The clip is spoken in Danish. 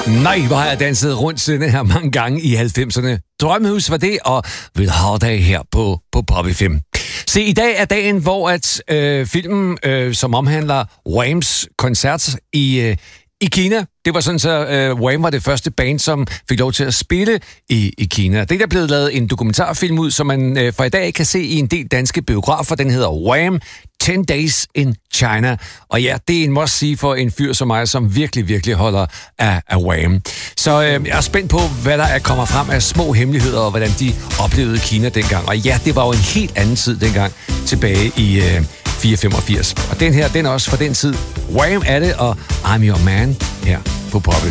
Nej, hvor har jeg danset rundt til den her mange gange i 90'erne. Drømmehus var det, og Will Holiday her på Pop FM. Se, i dag er dagen, hvor filmen, som omhandler Whams koncert i Kina. Det var sådan, så Wham var det første band, som fik lov til at spille i Kina. Det er der blevet lavet en dokumentarfilm ud, som man fra i dag kan se i en del danske biografer. Den hedder Wham! 10 Days in China. Og ja, det er en must-see for en fyr som mig, som virkelig, virkelig holder af Wham! Så jeg er spændt på, hvad der kommer frem af små hemmeligheder, og hvordan de oplevede Kina dengang. Og ja, det var jo en helt anden tid dengang, tilbage i 84. Og den her, den er også fra den tid. Wham! Er det, og I'm Your Man her på Pop.